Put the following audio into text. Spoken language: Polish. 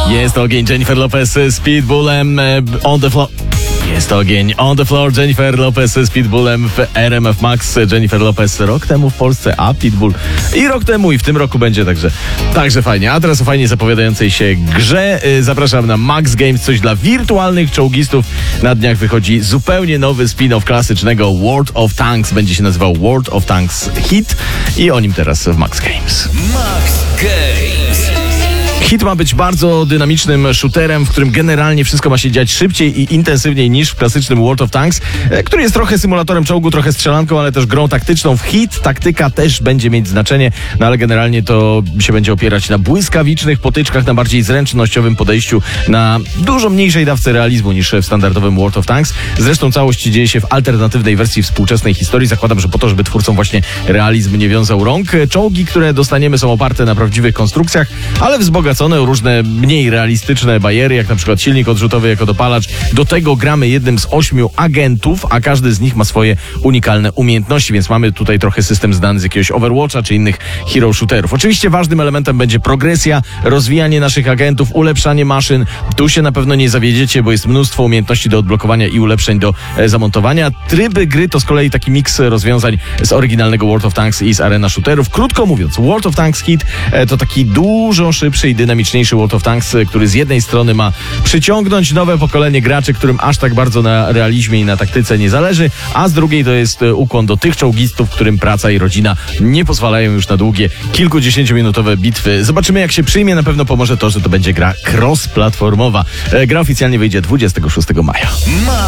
Jest ogień, Jennifer Lopez z Pitbullem On The Floor. Jest ogień, On The Floor, Jennifer Lopez z Pitbullem w RMF Max. Jennifer Lopez rok temu w Polsce, a Pitbull i rok temu i w tym roku będzie, także fajnie. A teraz o fajnie zapowiadającej się grze zapraszam na Max Games, coś dla wirtualnych czołgistów. Na dniach wychodzi zupełnie nowy spin-off klasycznego World of Tanks. Będzie się nazywał World of Tanks Hit i o nim teraz w Max Games. Max Games. Hit ma być bardzo dynamicznym shooterem, w którym generalnie wszystko ma się dziać szybciej i intensywniej niż w klasycznym World of Tanks, który jest trochę symulatorem czołgu, trochę strzelanką, ale też grą taktyczną. W Hit taktyka też będzie mieć znaczenie, no ale generalnie to się będzie opierać na błyskawicznych potyczkach, na bardziej zręcznościowym podejściu, na dużo mniejszej dawce realizmu niż w standardowym World of Tanks. Zresztą całość dzieje się w alternatywnej wersji współczesnej historii. Zakładam, że po to, żeby twórcom właśnie realizm nie wiązał rąk. Czołgi, które dostaniemy, są oparte na prawdziwych konstrukcjach, ale wzbogacone o różne mniej realistyczne bariery, jak na przykład silnik odrzutowy jako dopalacz. Do tego gramy jednym z 8 agentów, a każdy z nich ma swoje unikalne umiejętności, więc mamy tutaj trochę system znany z jakiegoś Overwatcha czy innych hero shooterów. Oczywiście ważnym elementem będzie progresja, rozwijanie naszych agentów, ulepszanie maszyn. Tu się na pewno nie zawiedziecie, bo jest mnóstwo umiejętności do odblokowania i ulepszeń do zamontowania. Tryby gry to z kolei taki miks rozwiązań z oryginalnego World of Tanks i z arena shooterów. Krótko mówiąc, World of Tanks Hit to taki dużo szybszy i dynamiczniejszy World of Tanks, który z jednej strony ma przyciągnąć nowe pokolenie graczy, którym aż tak bardzo na realizmie i na taktyce nie zależy, a z drugiej to jest ukłon do tych czołgistów, którym praca i rodzina nie pozwalają już na długie, kilkudziesięciominutowe bitwy. Zobaczymy, jak się przyjmie. Na pewno pomoże to, że to będzie gra cross-platformowa. Gra oficjalnie wyjdzie 26 maja.